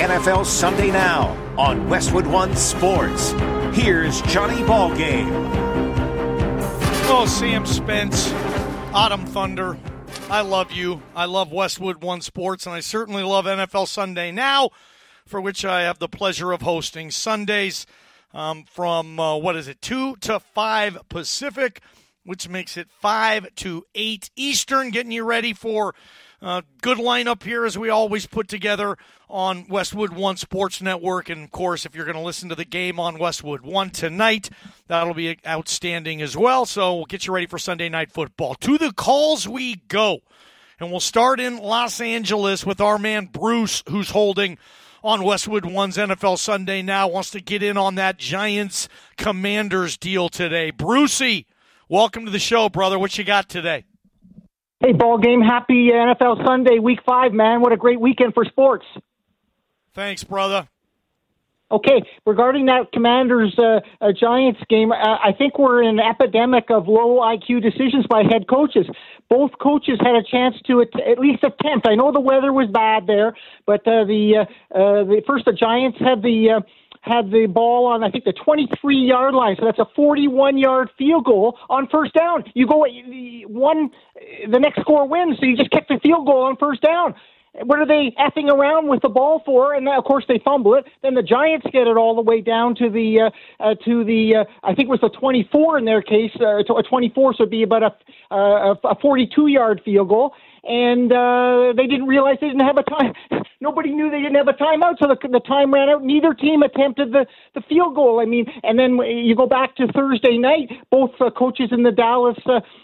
NFL Sunday Now on Westwood One Sports. Here's Johnny Ballgame. Oh, Sam Spence, Autumn Thunder. I love you. I love Westwood One Sports, and I certainly love NFL Sunday Now, for which I have the pleasure of hosting Sundays from, 2 to 5 Pacific, which makes it 5 to 8 Eastern, getting you ready for a good lineup here as we always put together on Westwood One Sports Network. And, of course, if you're going to listen to the game on Westwood One tonight, that'll be outstanding as well. So we'll get you ready for Sunday Night Football. To the calls we go. And we'll start in Los Angeles with our man Bruce, who's holding on Westwood One's NFL Sunday Now, wants to get in on that Giants-Commanders deal today. Brucey, welcome to the show, brother. What you got today? Hey, ball game. Happy NFL Sunday, Week 5, man. What a great weekend for sports. Thanks, brother. Okay, regarding that Commanders-Giants game, I think we're in an epidemic of low IQ decisions by head coaches. Both coaches had a chance to at least attempt. I know the weather was bad there, but the Giants had the ball on, I think, the 23-yard line. So that's a 41-yard field goal on first down. You go the next score wins, so you just kick the field goal on first down. What are they effing around with the ball for? And of course they fumble it. Then the Giants get it all the way down to the I think it was the 24 in their case, to a 24, so it'd be about a 42-yard field goal. And they didn't realize they didn't have a time. Nobody knew they didn't have a timeout, so the time ran out. Neither team attempted the field goal. I mean, and then you go back to Thursday night. Both coaches in the Dallas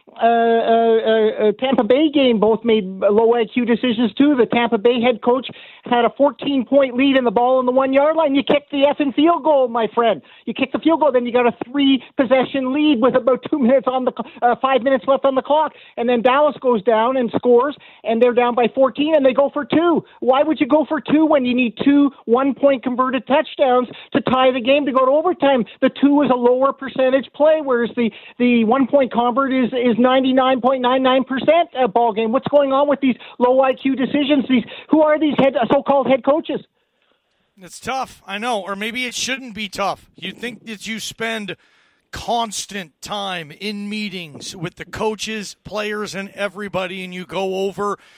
Tampa Bay game both made low IQ decisions too. The Tampa Bay head coach had a 14-point lead in the ball on the 1-yard line. You kick the effing field goal, my friend. You kick the field goal, then you got a 3-possession lead with about 2 minutes on the 5 minutes left on the clock, and then Dallas goes down and scores. And they're down by 14, and they go for 2. Why would you go for 2 when you need 2 one-point converted touchdowns to tie the game to go to overtime? The 2 is a lower percentage play, whereas the one-point convert is 99.99% ball game. What's going on with these low IQ decisions? Who are these so-called head coaches? It's tough, I know, or maybe it shouldn't be tough. You think that you spend constant time in meetings with the coaches, players, and everybody, and you go over